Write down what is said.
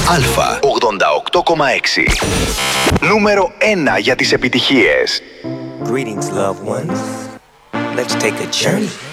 Αλφα 88,6. Νούμερο 1 για τις επιτυχίες. Greetings, loved ones. Let's take a journey.